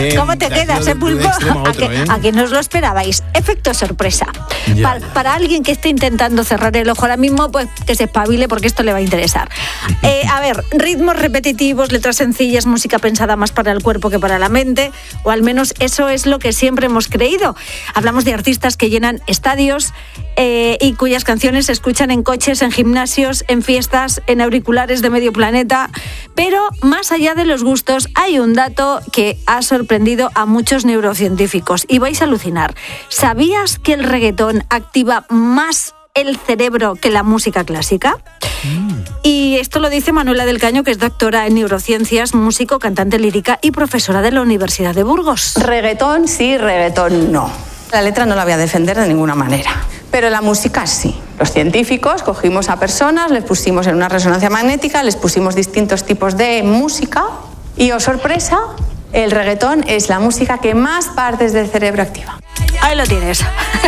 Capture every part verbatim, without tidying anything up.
¿Cómo te quedas, eh, Pulpo? A, a, que, ¿eh? a que no os lo esperabais. Efecto sorpresa. Ya, para, ya. para alguien que esté intentando cerrar el ojo ahora mismo, pues que se espabile porque esto le va a interesar. Eh, a ver, ritmos repetitivos, letras sencillas, música pensada más para el cuerpo que para la mente, o al menos eso es lo que siempre hemos creído. Hablamos de artistas que llenan estadios eh, y cuyas canciones se escuchan en coches, en gimnasios, en fiestas, en auriculares de medio planeta. Pero más allá de los gustos, hay un dato que ha sorprendido a muchos neurocientíficos y vais a alucinar. ¿Sabías que el reggaetón activa más el cerebro que la música clásica? Mm. Y esto lo dice Manuela del Caño, que es doctora en neurociencias, músico, cantante lírica y profesora de la Universidad de Burgos. Reggaetón sí, reggaetón no. La letra no la voy a defender de ninguna manera, pero la música sí. Los científicos cogimos a personas, les pusimos en una resonancia magnética, les pusimos distintos tipos de música y, oh sorpresa, el reggaetón es la música que más partes del cerebro activa. Ahí lo tienes.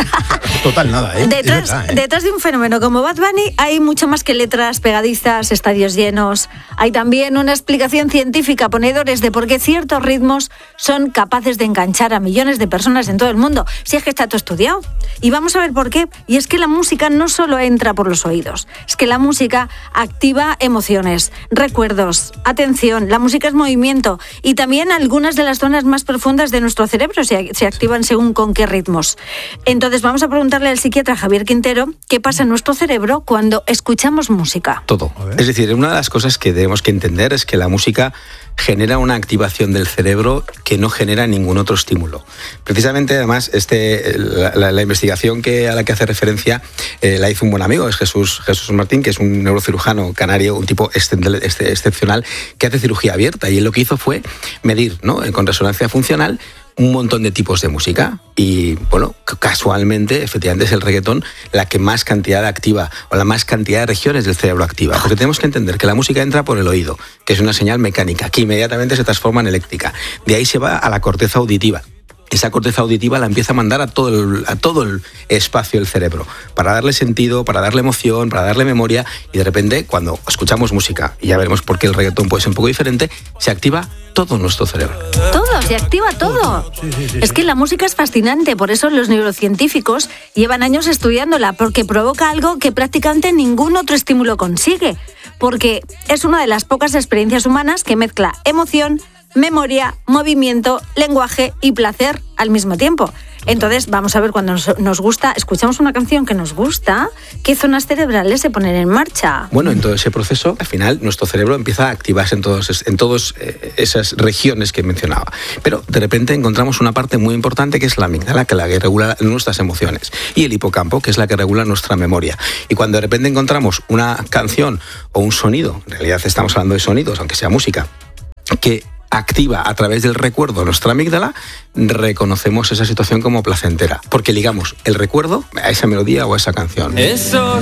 Total nada, ¿eh? Detrás, verdad, ¿eh? detrás de un fenómeno como Bad Bunny hay mucho más que letras pegadizas, estadios llenos. Hay también una explicación científica, ponedores, de por qué ciertos ritmos son capaces de enganchar a millones de personas en todo el mundo. Si es que está todo estudiado. Y vamos a ver por qué. Y es que la música no solo entra por los oídos. Es que la música activa emociones, recuerdos, atención. La música es movimiento. Y también algunas de las zonas más profundas de nuestro cerebro se, se activan según con qué ritmos. Entonces vamos a preguntarle al psiquiatra Javier Quintero qué pasa en nuestro cerebro cuando escuchamos música. Todo. Es decir, una de las cosas que tenemos que entender es que la música genera una activación del cerebro que no genera ningún otro estímulo. Precisamente, además, este, la, la, la investigación que, a la que hace referencia eh, la hizo un buen amigo, es Jesús, Jesús Martín, que es un neurocirujano canario, un tipo excepcional, que hace cirugía abierta, y él lo que hizo fue medir, ¿no?, con resonancia funcional, un montón de tipos de música y, bueno, casualmente, efectivamente es el reggaetón la que más cantidad activa o la más cantidad de regiones del cerebro activa. Porque tenemos que entender que la música entra por el oído, que es una señal mecánica, que inmediatamente se transforma en eléctrica. De ahí se va a la corteza auditiva. Esa corteza auditiva la empieza a mandar a todo, el, a todo el espacio del cerebro, para darle sentido, para darle emoción, para darle memoria, y de repente, cuando escuchamos música, y ya veremos por qué el reggaetón puede ser un poco diferente, se activa todo nuestro cerebro. Todo, se activa todo. Sí, sí, sí, es que la música es fascinante, por eso los neurocientíficos llevan años estudiándola, porque provoca algo que prácticamente ningún otro estímulo consigue, porque es una de las pocas experiencias humanas que mezcla emoción, memoria, movimiento, lenguaje y placer al mismo tiempo. Entonces, vamos a ver, cuando nos, nos gusta, escuchamos una canción que nos gusta, ¿qué zonas cerebrales se ponen en marcha? Bueno, en todo ese proceso, al final, nuestro cerebro empieza a activarse en todas en todos, eh, esas regiones que mencionaba. Pero, de repente, encontramos una parte muy importante que es la amígdala, que es la que regula nuestras emociones, y el hipocampo, que es la que regula nuestra memoria. Y cuando de repente encontramos una canción o un sonido, en realidad estamos hablando de sonidos, aunque sea música, que activa a través del recuerdo nuestra amígdala, reconocemos esa situación como placentera, porque ligamos el recuerdo a esa melodía o a esa canción. Esos